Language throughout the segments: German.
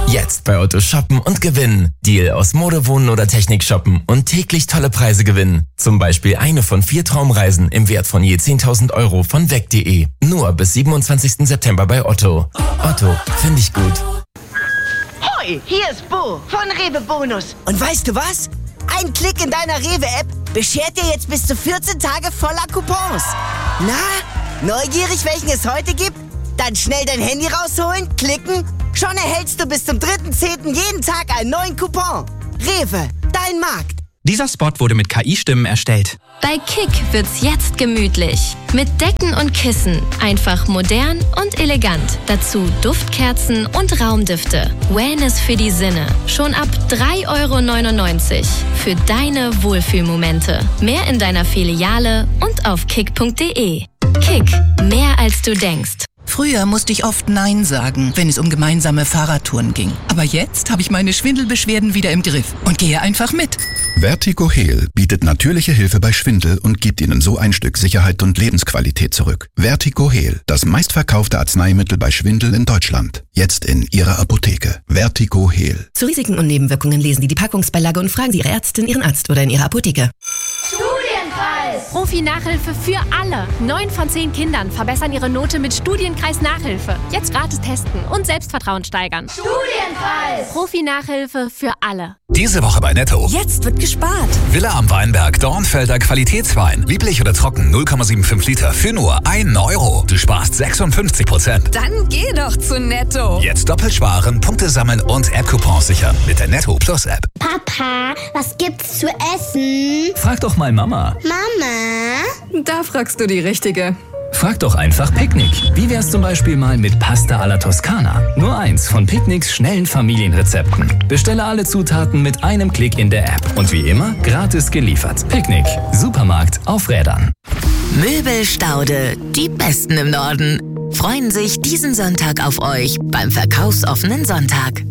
Jetzt bei Otto shoppen und gewinnen. Deal aus Mode, Wohnen oder Technik shoppen und täglich tolle Preise gewinnen. Zum Beispiel eine von 4 Traumreisen im Wert von je 10.000 Euro von weg.de. Nur bis 27. September bei Otto. Otto, finde ich gut. Hoi, hier ist Bo von Rewe Bonus. Und weißt du was? Ein Klick in deiner Rewe-App beschert dir jetzt bis zu 14 Tage voller Coupons. Na, neugierig, welchen es heute gibt? Dann schnell dein Handy rausholen, klicken. Schon erhältst du bis zum 3.10. jeden Tag einen neuen Coupon. Rewe, dein Markt. Dieser Spot wurde mit KI-Stimmen erstellt. Bei Kick wird's jetzt gemütlich. Mit Decken und Kissen. Einfach modern und elegant. Dazu Duftkerzen und Raumdüfte. Wellness für die Sinne. Schon ab 3,99 € für deine Wohlfühlmomente. Mehr in deiner Filiale und auf kick.de. Kick, mehr als du denkst. Früher musste ich oft Nein sagen, wenn es um gemeinsame Fahrradtouren ging. Aber jetzt habe ich meine Schwindelbeschwerden wieder im Griff und gehe einfach mit. Vertigo Heal bietet natürliche Hilfe bei Schwindel und gibt Ihnen so ein Stück Sicherheit und Lebensqualität zurück. Vertigo Heal, das meistverkaufte Arzneimittel bei Schwindel in Deutschland. Jetzt in Ihrer Apotheke. Vertigo Heal. Zu Risiken und Nebenwirkungen lesen Sie die Packungsbeilage und fragen Sie Ihre Ärztin, Ihren Arzt oder in Ihrer Apotheke. Studienkreis! Profi-Nachhilfe für alle. 9 von 10 Kindern verbessern ihre Note mit Studienkreis-Nachhilfe. Jetzt gratis testen und Selbstvertrauen steigern. Studienkreis! Profi-Nachhilfe für alle. Diese Woche bei Netto. Jetzt wird gespart. Villa am Weinberg, Dornfelder Qualitätswein. Lieblich oder trocken, 0,75 Liter für nur 1 €. Du sparst 56%. Dann geh doch zu Netto. Jetzt doppelt sparen, Punkte sammeln und App-Coupons sichern mit der Netto Plus App. Papa, was gibt's zu essen? Frag doch mal Mama. Mama? Da fragst du die Richtige. Frag doch einfach Picknick. Wie wär's zum Beispiel mal mit Pasta alla Toskana? Nur eins von Picknicks schnellen Familienrezepten. Bestelle alle Zutaten mit einem Klick in der App. Und wie immer, gratis geliefert. Picknick. Supermarkt auf Rädern. Möbelstaude, die Besten im Norden, freuen sich diesen Sonntag auf euch beim verkaufsoffenen Sonntag.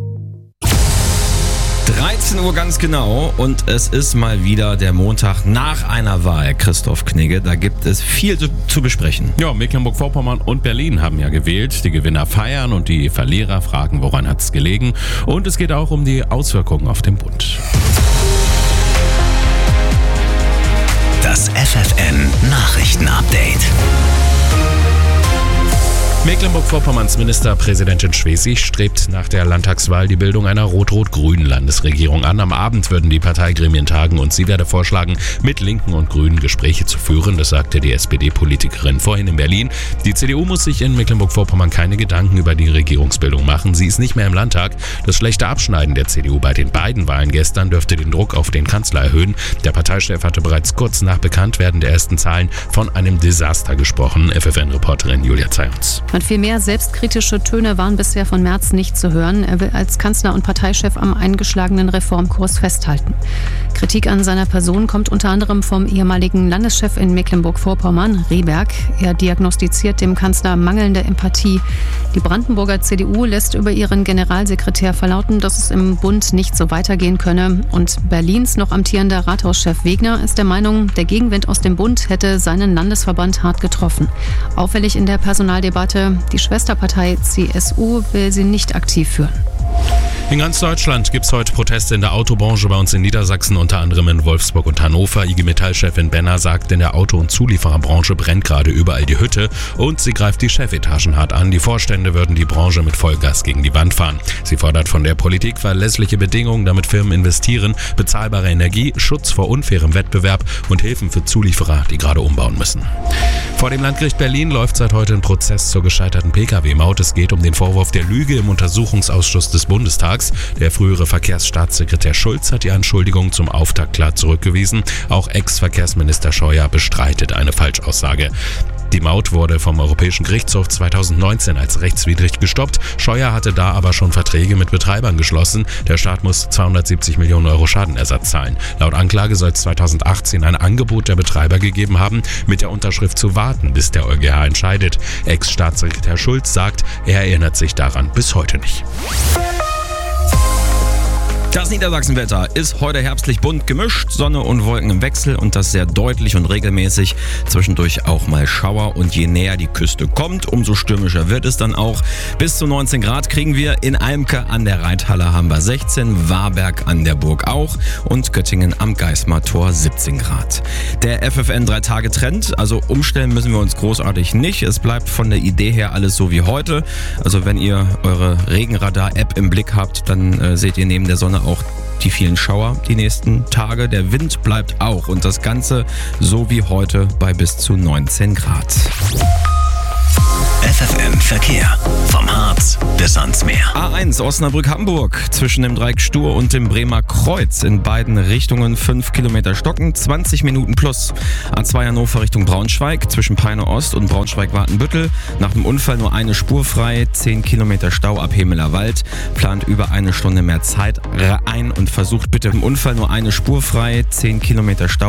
13 Uhr ganz genau und es ist mal wieder der Montag nach einer Wahl, Christoph Knigge. Da gibt es viel zu besprechen. Ja, Mecklenburg-Vorpommern und Berlin haben ja gewählt. Die Gewinner feiern und die Verlierer fragen, woran hat's gelegen. Und es geht auch um die Auswirkungen auf den Bund. Das FFN Nachrichtenupdate. Mecklenburg-Vorpommerns Ministerpräsidentin Schwesig strebt nach der Landtagswahl die Bildung einer rot-rot-grünen Landesregierung an. Am Abend würden die Parteigremien tagen und sie werde vorschlagen, mit Linken und Grünen Gespräche zu führen. Das sagte die SPD-Politikerin vorhin in Berlin. Die CDU muss sich in Mecklenburg-Vorpommern keine Gedanken über die Regierungsbildung machen. Sie ist nicht mehr im Landtag. Das schlechte Abschneiden der CDU bei den beiden Wahlen gestern dürfte den Druck auf den Kanzler erhöhen. Der Parteichef hatte bereits kurz nach Bekanntwerden der ersten Zahlen von einem Desaster gesprochen. FFN-Reporterin Julia Zayons. Viel mehr selbstkritische Töne waren bisher von Merz nicht zu hören. Er will als Kanzler und Parteichef am eingeschlagenen Reformkurs festhalten. Kritik an seiner Person kommt unter anderem vom ehemaligen Landeschef in Mecklenburg-Vorpommern, Rehberg. Er diagnostiziert dem Kanzler mangelnde Empathie. Die Brandenburger CDU lässt über ihren Generalsekretär verlauten, dass es im Bund nicht so weitergehen könne. Und Berlins noch amtierender Rathauschef Wegner ist der Meinung, der Gegenwind aus dem Bund hätte seinen Landesverband hart getroffen. Auffällig in der Personaldebatte: die Schwesterpartei CSU will sie nicht aktiv führen. In ganz Deutschland gibt es heute Proteste in der Autobranche, bei uns in Niedersachsen, unter anderem in Wolfsburg und Hannover. IG Metall-Chefin Benner sagt, in der Auto- und Zuliefererbranche brennt gerade überall die Hütte und sie greift die Chefetagen hart an. Die Vorstände würden die Branche mit Vollgas gegen die Wand fahren. Sie fordert von der Politik verlässliche Bedingungen, damit Firmen investieren, bezahlbare Energie, Schutz vor unfairem Wettbewerb und Hilfen für Zulieferer, die gerade umbauen müssen. Vor dem Landgericht Berlin läuft seit heute ein Prozess zur gescheiterten Pkw-Maut. Es geht um den Vorwurf der Lüge im Untersuchungsausschuss des Bundestags. Der frühere Verkehrsstaatssekretär Schulz hat die Anschuldigung zum Auftakt klar zurückgewiesen. Auch Ex-Verkehrsminister Scheuer bestreitet eine Falschaussage. Die Maut wurde vom Europäischen Gerichtshof 2019 als rechtswidrig gestoppt. Scheuer hatte da aber schon Verträge mit Betreibern geschlossen. Der Staat muss 270 Millionen Euro Schadenersatz zahlen. Laut Anklage soll es 2018 ein Angebot der Betreiber gegeben haben, mit der Unterschrift zu warten, bis der EuGH entscheidet. Ex-Staatssekretär Schulz sagt, er erinnert sich daran bis heute nicht. Das Niedersachsenwetter ist heute herbstlich bunt gemischt, Sonne und Wolken im Wechsel und das sehr deutlich und regelmäßig. Zwischendurch auch mal Schauer und je näher die Küste kommt, umso stürmischer wird es dann auch. Bis zu 19 Grad kriegen wir. In Eimke an der Reithalle haben wir 16, Warberg an der Burg auch und Göttingen am Geismar-Tor 17 Grad. Der FFN 3-Tage-Trend, also umstellen müssen wir uns großartig nicht. Es bleibt von der Idee her alles so wie heute. Also wenn ihr eure Regenradar-App im Blick habt, dann seht ihr neben der Sonne auch die vielen Schauer die nächsten Tage. Der Wind bleibt auch und das Ganze so wie heute bei bis zu 19 Grad. FFN Verkehr. Vom Harz bis ans Meer. A1 Osnabrück-Hamburg zwischen dem Dreieck Stur und dem Bremer Kreuz in beiden Richtungen 5 Kilometer stocken, 20 Minuten plus. A2 Hannover Richtung Braunschweig zwischen Peine Ost und Braunschweig-Wartenbüttel. Nach dem Unfall nur eine Spur frei, 10 Kilometer Stau ab Hemeler Wald. Plant über eine Stunde mehr Zeit ein und versucht bitte im Unfall nur eine Spur frei, 10 Kilometer Stau